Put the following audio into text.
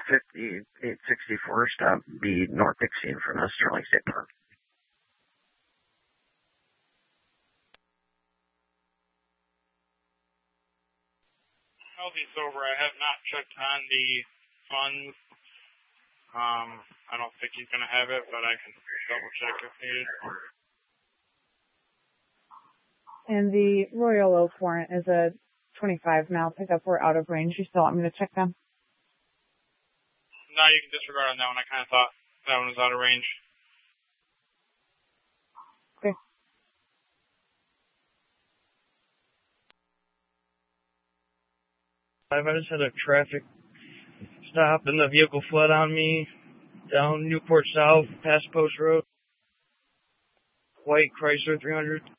5864, stop B, North Dixie in front of Sterling State Park. Healthy sober. I have not checked on the funds. I don't think he's going to have it, but I can double check if needed. And the Royal Oak warrant is a 25-mile pickup. We're out of range. You still want me to check them? No, you can disregard on that one. I kind of thought that one was out of range. Okay. I just had a traffic stop and the vehicle fled on me down Newport South, past Post Road. White Chrysler 300.